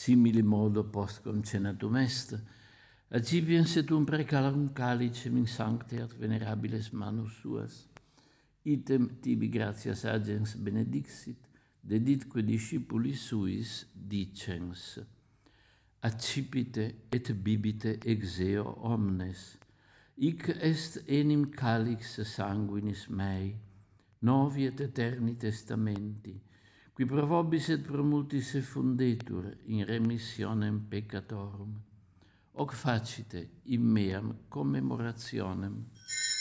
simili modo post concenatum est, accipiens et precalum calicem in sancte venerabiles manus suas, item tibi gratias agens benedixit, deditque discipulis suis dicens, accipite et bibite ex eo omnes, hic est enim calix sanguinis mei, novi et eterni testamenti, qui pro vobis et pro multis effundetur in remissionem peccatorum, hoc facite in meam commemorationem.